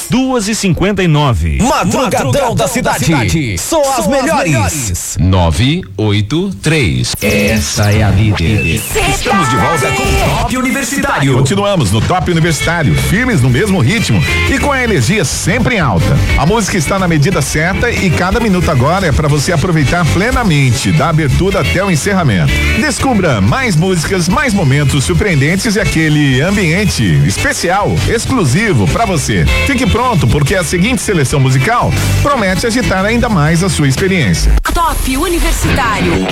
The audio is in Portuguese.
2h59. Madrugadão da cidade. Só as melhores. 983. Essa é a líder. Estamos de volta com o Top Universitário. Continuamos no Top Universitário, firmes no mesmo ritmo e com a energia sempre em alta. A música está na medida certa e cada minuto agora é para você aproveitar plenamente, da abertura até o encerramento. Descubra mais músicas, mais momentos surpreendentes e aquele ambiente especial, exclusivo para você. Fique pronto, porque a seguinte seleção musical promete agitar ainda mais a sua experiência. Top Universitário.